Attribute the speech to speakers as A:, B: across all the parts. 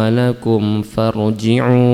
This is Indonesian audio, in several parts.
A: لكم فارجعوا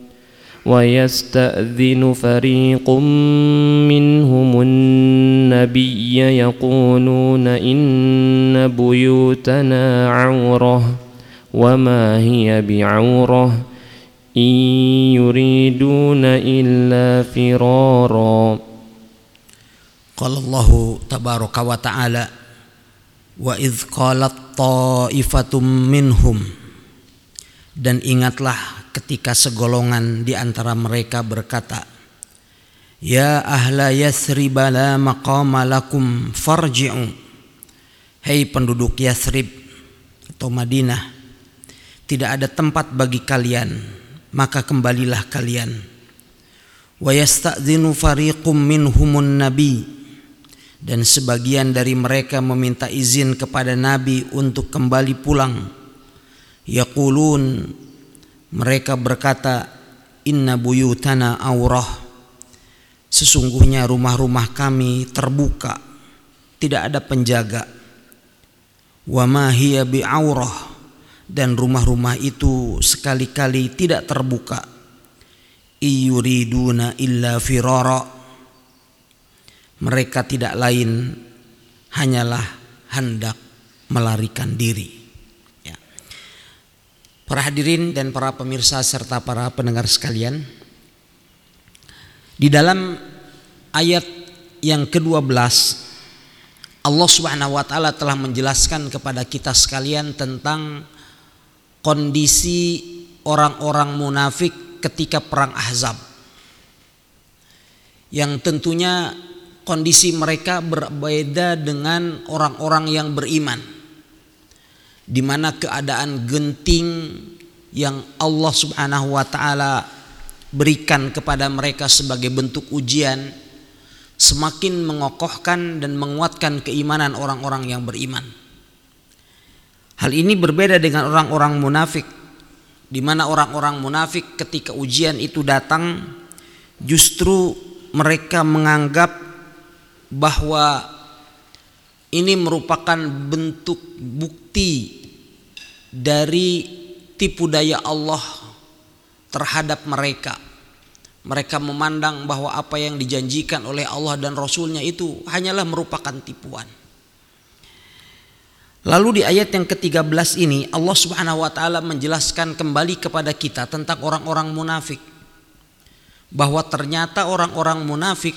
A: ويستأذن فريق منهم النبي يقولون إن بيوتنا عورة وما هي بعورة إن يريدون إلا فرارا.
B: قال الله تبارك وتعالى وإذ قالت طائفة منهم, dan ingatlah ketika segolongan di antara mereka berkata, Ya ahla Yathrib la maqama lakum farji'u, hei penduduk Yathrib atau Madinah, tidak ada tempat bagi kalian, maka kembalilah kalian. Wa yasta'dzinu fariqum minhumun nabi, dan sebagian dari mereka meminta izin kepada Nabi untuk kembali pulang. Yaqulun, mereka berkata, Inna buyutana aurah, sesungguhnya rumah-rumah kami terbuka, tidak ada penjaga. Wa ma hiya bi'aurah, dan rumah-rumah itu sekali-kali tidak terbuka. Iyuriduna illa firara, mereka tidak lain hanyalah hendak melarikan diri. Para hadirin dan para pemirsa serta para pendengar sekalian, di dalam ayat yang ke-12 Allah Subhanahu wa taala telah menjelaskan kepada kita sekalian tentang kondisi orang-orang munafik ketika perang Ahzab, yang tentunya kondisi mereka berbeda dengan orang-orang yang beriman, di mana keadaan genting yang Allah Subhanahu wa taala berikan kepada mereka sebagai bentuk ujian semakin mengokohkan dan menguatkan keimanan orang-orang yang beriman. Hal ini berbeda dengan orang-orang munafik, di mana orang-orang munafik ketika ujian itu datang justru mereka menganggap bahwa ini merupakan bentuk bukti dari tipu daya Allah terhadap mereka. Mereka memandang bahwa apa yang dijanjikan oleh Allah dan Rasulnya itu hanyalah merupakan tipuan. Lalu di ayat yang ke-13 ini Allah Subhanahu wa taala menjelaskan kembali kepada kita tentang orang-orang munafik, bahwa ternyata orang-orang munafik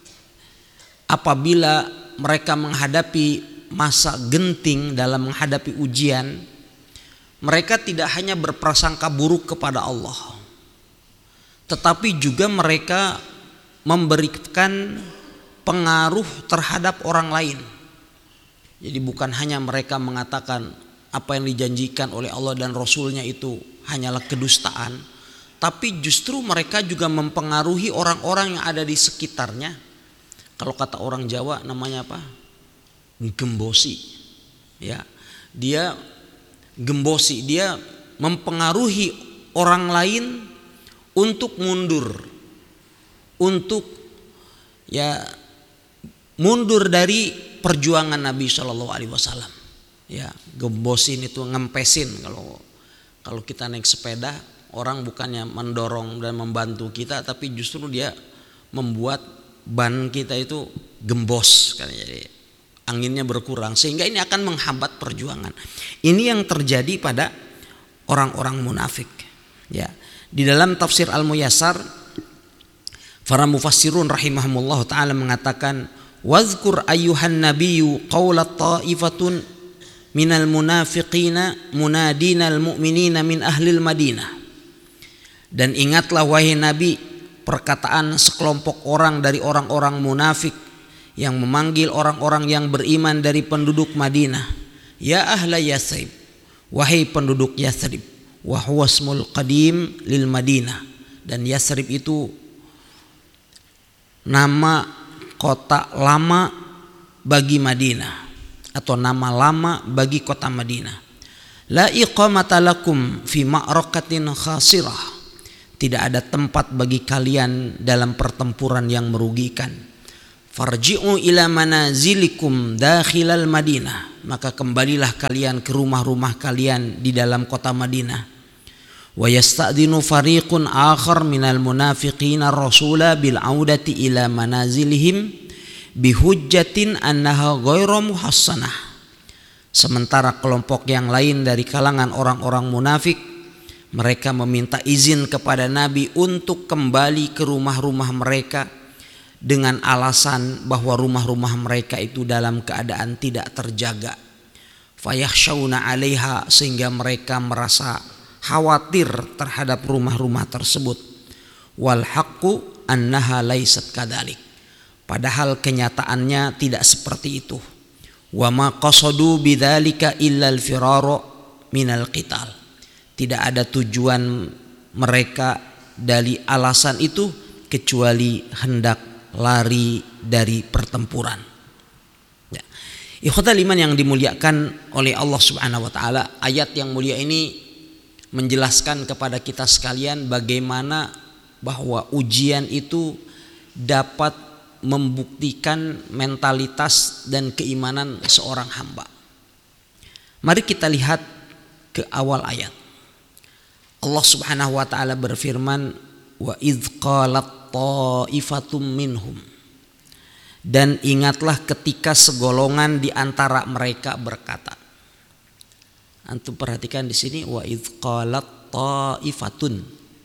B: apabila mereka menghadapi masa genting dalam menghadapi ujian, mereka tidak hanya berprasangka buruk kepada Allah, tetapi juga mereka memberikan pengaruh terhadap orang lain. Jadi bukan hanya mereka mengatakan apa yang dijanjikan oleh Allah dan Rasulnya itu hanyalah kedustaan, tapi justru mereka juga mempengaruhi orang-orang yang ada di sekitarnya. Kalau kata orang Jawa namanya apa? Gembosi. Ya, dia gembosi, dia mempengaruhi orang lain untuk mundur, untuk mundur dari perjuangan Nabi Shallallahu Alaihi Wasallam. Ya, gembosin itu ngempesin. Kalau kita naik sepeda, orang bukannya mendorong dan membantu kita, tapi justru dia membuat ban kita itu gembos, kan, jadi anginnya berkurang, sehingga ini akan menghambat perjuangan. Ini yang terjadi pada orang-orang munafik. Ya, di dalam tafsir Al-Muyassar, para mufassirun rahimahumullah taala mengatakan, "Wazkur ayyuhan nabiyyu qawla ta'ifatun minal munafiqina munadina al-mu'minina min ahlil Madinah." Dan ingatlah wahai Nabi, perkataan sekelompok orang dari orang-orang munafik yang memanggil orang-orang yang beriman dari penduduk Madinah. Ya ahla Yathrib, wahai penduduk Yathrib. Wa huwa ismul qadim lil Madinah, dan Yathrib itu nama kota lama bagi Madinah, atau nama lama bagi kota Madinah. La iqamata lakum fi ma'rakatin khasirah, tidak ada tempat bagi kalian dalam pertempuran yang merugikan. Farji'u ila manazilikum dakhilal Madinah, maka kembalilah kalian ke rumah-rumah kalian di dalam kota Madinah. Wa yasta'dinu fariqun akhar minal munafiqina rasula bil audati ila manazilihim bihujjatin annaha ghairu muhassanah. Sementara kelompok yang lain dari kalangan orang-orang munafik, mereka meminta izin kepada Nabi untuk kembali ke rumah-rumah mereka dengan alasan bahwa rumah-rumah mereka itu dalam keadaan tidak terjaga. Fayakhshawna 'alaiha, sehingga mereka merasa khawatir terhadap rumah-rumah tersebut. Wal haqqu annaha laysat kadzalik. Padahal kenyataannya tidak seperti itu. Wa ma qasadu bidzalika illa al-firara minal qital. Tidak ada tujuan mereka dari alasan itu kecuali hendak lari dari pertempuran. Ya. Ikhwatal iman yang dimuliakan oleh Allah Subhanahu wa taala, ayat yang mulia ini menjelaskan kepada kita sekalian bagaimana bahwa ujian itu dapat membuktikan mentalitas dan keimanan seorang hamba. Mari kita lihat ke awal ayat. Allah Subhanahu wa taala berfirman, wa idz qalat ta'ifatum minhum, dan ingatlah ketika segolongan di antara mereka berkata. Antum perhatikan di sini, wa idz qalat ta'ifatun,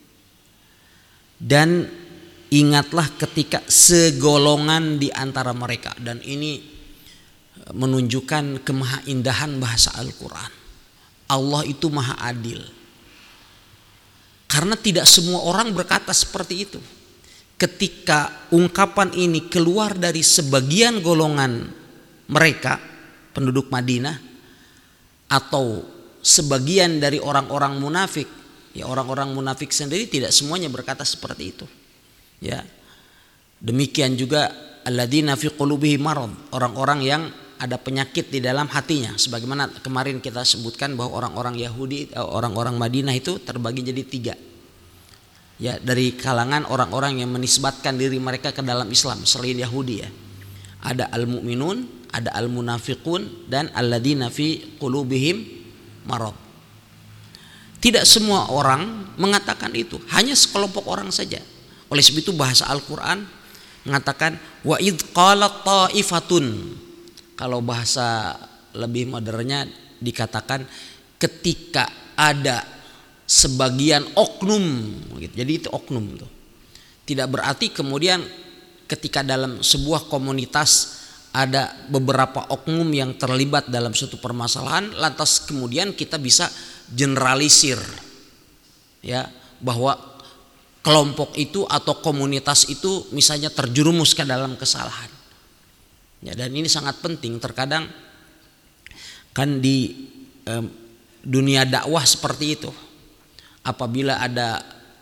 B: dan ingatlah ketika segolongan di antara mereka. Dan ini menunjukkan kemahaindahan bahasa Al-Quran. Allah itu maha adil, karena tidak semua orang berkata seperti itu. Ketika ungkapan ini keluar dari sebagian golongan mereka, penduduk Madinah, atau sebagian dari orang-orang munafik, ya orang-orang munafik sendiri tidak semuanya berkata seperti itu. Ya. Demikian juga alladzina fi qulubihim marad, orang-orang yang ada penyakit di dalam hatinya. Sebagaimana kemarin kita sebutkan bahwa orang-orang Yahudi, orang-orang Madinah itu terbagi jadi 3. Ya, dari kalangan orang-orang yang menisbatkan diri mereka ke dalam Islam selain Yahudi ya. Ada al-mu'minun, ada al-munafiqun, dan alladzina fi qulubihim marad. Tidak semua orang mengatakan itu, hanya sekelompok orang saja. Oleh sebab itu bahasa Al-Quran mengatakan wa idz qalat ta'ifatun. Kalau bahasa lebih modernnya dikatakan ketika ada sebagian oknum. Jadi itu oknum tuh. Tidak berarti kemudian ketika dalam sebuah komunitas ada beberapa oknum yang terlibat dalam suatu permasalahan, lantas kemudian kita bisa generalisir ya bahwa kelompok itu atau komunitas itu misalnya terjerumus ke dalam kesalahan. Ya, dan ini sangat penting. Terkadang kan di dunia dakwah seperti itu. Apabila ada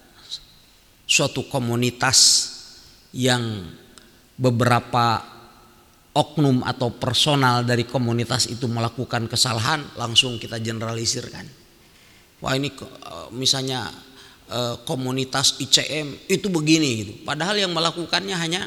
B: suatu komunitas yang beberapa oknum atau personal dari komunitas itu melakukan kesalahan, langsung kita generalisirkan. Wah, ini misalnya komunitas ICM itu begini gitu. Padahal yang melakukannya hanya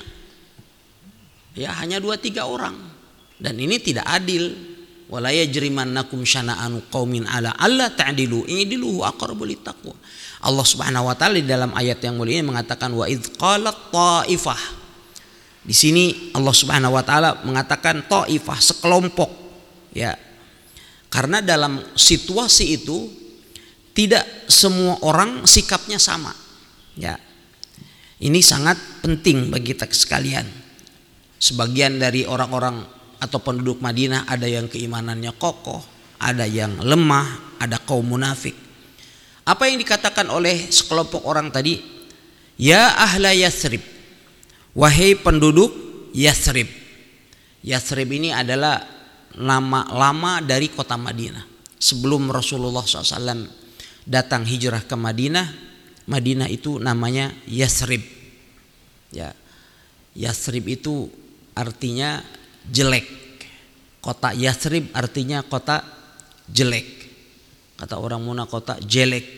B: 2-3 orang. Dan ini tidak adil. Wala yajrimannakum syana'anu qaumin ala alla ta'dilu i'dilu aqrabu littaqwa. Allah Subhanahu wa taala di dalam ayat yang mulia ini mengatakan wa idz qalat ta'ifah. Di sini Allah Subhanahu wa taala mengatakan ta'ifah, sekelompok ya. Karena dalam situasi itu tidak semua orang sikapnya sama. Ya. Ini sangat penting bagi kita sekalian. Sebagian dari orang-orang atau penduduk Madinah ada yang keimanannya kokoh, ada yang lemah, ada kaum munafik. Apa yang dikatakan oleh sekelompok orang tadi? Ya ahla Yathrib, wahai penduduk Yathrib. Yathrib ini adalah nama lama dari kota Madinah. Sebelum Rasulullah SAW datang hijrah ke Madinah, Madinah itu namanya Yathrib. Ya, Yathrib itu artinya jelek. Kota Yathrib artinya kota jelek. Kata orang Muna kota jelek.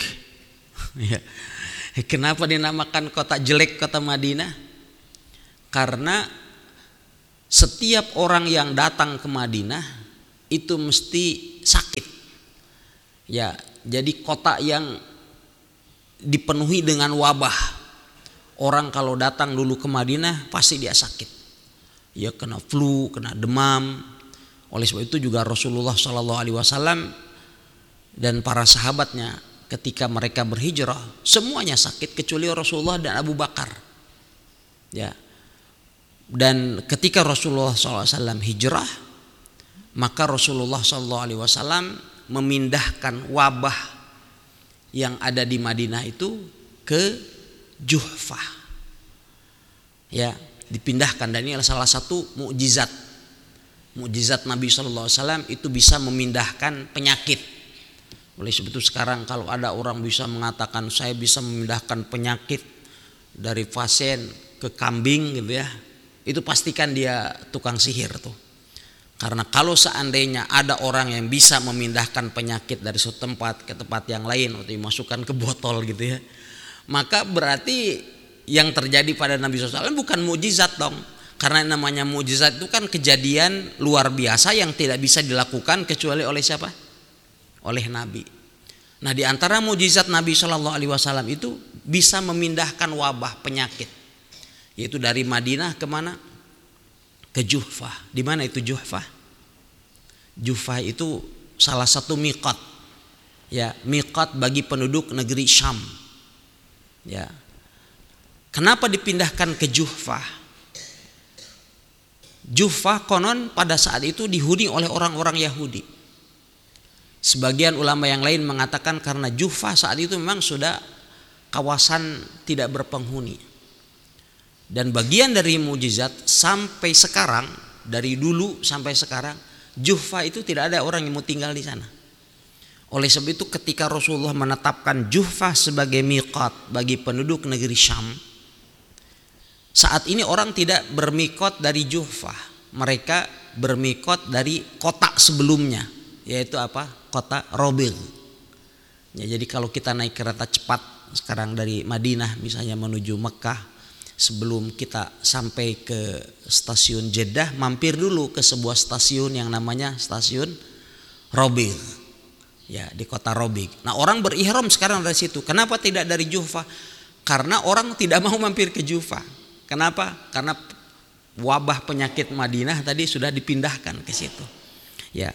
B: Kenapa dinamakan kota jelek kota Madinah? Karena setiap orang yang datang ke Madinah itu mesti sakit. Ya, jadi kota yang dipenuhi dengan wabah. Orang kalau datang dulu ke Madinah pasti dia sakit. Ya kena flu, kena demam. Oleh sebab itu juga Rasulullah SAW dan para sahabatnya ketika mereka berhijrah semuanya sakit kecuali Rasulullah dan Abu Bakar. Ya. Dan ketika Rasulullah SAW hijrah, maka Rasulullah SAW memindahkan wabah yang ada di Madinah itu ke Juhfah. Ya, dipindahkan, dan ini adalah salah satu mukjizat Nabi SAW itu bisa memindahkan penyakit. Oleh sebab itu sekarang kalau ada orang bisa mengatakan saya bisa memindahkan penyakit dari pasien ke kambing gitu ya, itu pastikan dia tukang sihir tuh. Karena kalau seandainya ada orang yang bisa memindahkan penyakit dari suatu tempat ke tempat yang lain atau dimasukkan ke botol gitu ya, maka berarti yang terjadi pada Nabi SAW bukan mukjizat dong. Karena namanya mukjizat itu kan kejadian luar biasa yang tidak bisa dilakukan kecuali oleh siapa? Oleh Nabi. Nah, di antara mukjizat Nabi SAW itu bisa memindahkan wabah penyakit, yaitu dari Madinah kemana? Ke Juhfah. Di mana itu Juhfah? Juhfah itu salah satu miqat. Ya, miqat bagi penduduk negeri Syam. Ya. Kenapa dipindahkan ke Juhfah? Juhfah konon pada saat itu dihuni oleh orang-orang Yahudi. Sebagian ulama yang lain mengatakan karena Juhfah saat itu memang sudah kawasan tidak berpenghuni. Dan bagian dari mukjizat sampai sekarang, dari dulu sampai sekarang, Juhfah itu tidak ada orang yang mau tinggal di sana. Oleh sebab itu ketika Rasulullah menetapkan Juhfah sebagai miqat bagi penduduk negeri Syam, saat ini orang tidak bermiqat dari Juhfah, mereka bermiqat dari kota sebelumnya, yaitu apa? Kota Robil. Ya, jadi kalau kita naik kereta cepat sekarang dari Madinah misalnya menuju Mekah, sebelum kita sampai ke stasiun Jeddah, mampir dulu ke sebuah stasiun yang namanya stasiun Robil. Ya, di kota Robil. Nah, orang berihram sekarang dari situ. Kenapa tidak dari Juhfah? Karena orang tidak mau mampir ke Juhfah. Kenapa? Karena wabah penyakit Madinah tadi sudah dipindahkan ke situ. Ya.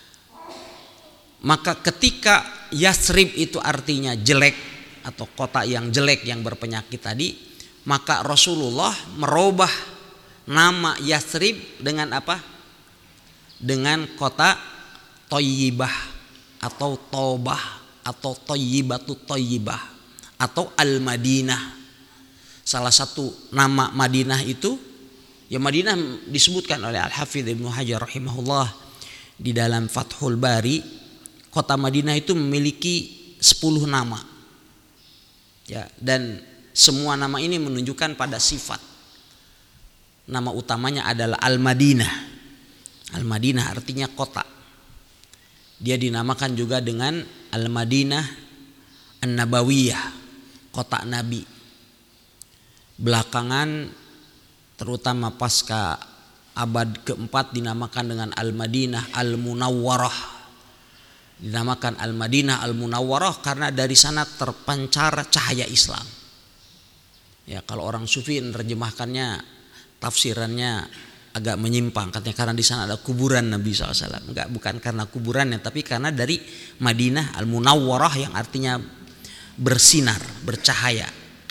B: Maka ketika Yasrib itu artinya jelek atau kota yang jelek yang berpenyakit tadi, maka Rasulullah merubah nama Yasrib dengan apa? Dengan kota Thayyibah atau Taubah atau Thayyibatu Thayyibah atau Al-Madinah. Salah satu nama Madinah itu, ya Madinah disebutkan oleh Al-Hafidz Ibnu Hajar rahimahullah di dalam Fathul Bari, kota Madinah itu memiliki 10 nama. Ya, dan semua nama ini menunjukkan pada sifat. Nama utamanya adalah Al-Madinah. Al-Madinah artinya kota. Dia dinamakan juga dengan Al-Madinah An-Nabawiyah, kota Nabi. Belakangan terutama pasca abad keempat dinamakan dengan Al-Madinah Al-Munawwarah. Dinamakan Al-Madinah Al-Munawwarah karena dari sana terpancar cahaya Islam. Ya, kalau orang sufi menerjemahkannya, tafsirannya agak menyimpang, katanya karena di sana ada kuburan Nabi SAW. Enggak, bukan karena kuburannya, tapi karena dari Madinah Al-Munawwarah yang artinya bersinar, bercahaya.